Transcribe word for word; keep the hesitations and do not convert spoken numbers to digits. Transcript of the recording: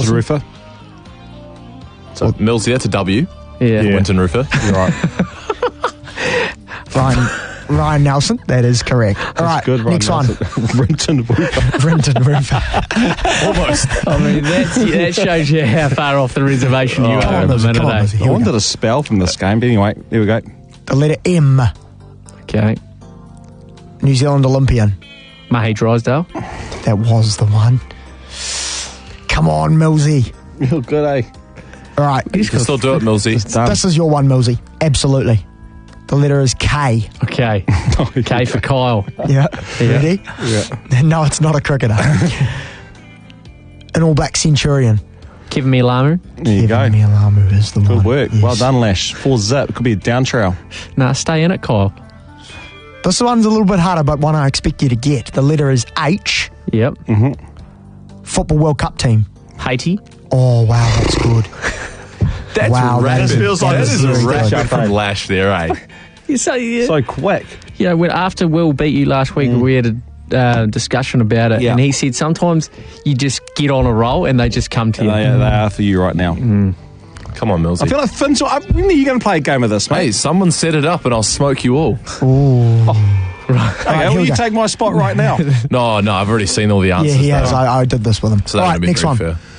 Nelson. Roofer. So, Millsy, that's a W. Yeah. Yeah. Winton Roofer. You're right. Ryan, Ryan Nelson. That is correct. All right, Good, Ryan next one. Renton Roofer. Renton Roofer. Almost. I mean, that's, that shows you how far off the reservation you Oh, are come at on, the Millsy, minute, come on, eh? Millsy. I Here we wanted go. a spell from this game, but anyway, here we go. The letter M. Okay. New Zealand Olympian. Mahi Drysdale. That was the one. Come on, Millsy. You're good, eh? All right, You can still do it, Millsy. Done. this is your one, Millsy. Absolutely. The letter is K. Okay. K for Kyle. Yeah. Yeah. Ready? Yeah. No, it's not a cricketer. An All Black Centurion. Kevin Milamu. There you go. Kevin Mialamu is the one. Good work. Yes. Well done, Lash. Four zip. It could be a down trail. Nah, stay in it, Kyle. This one's a little bit harder, but one I expect you to get. The letter is H. Yep. Football World Cup team. Haiti. Oh, wow, that's good. That's Wow, that rapid. is- feels like that this is is a very rapid good. from Lash there, eh? You say, So quick. you know, when after Will beat you last week, we had a uh, discussion about it, Yeah. and he said sometimes you just get on a roll and they just come to you. They, they are for you right now. Come on, Millsy. I feel like Finn's. I, when are you going to play a game of this, mate? Hey, someone set it up and I'll smoke you all. Okay, here will we you go. take my spot right now? No, no, I've already seen all the Yeah, answers. he has. though. I, I did this with him. So All that right, would be next very one. fair.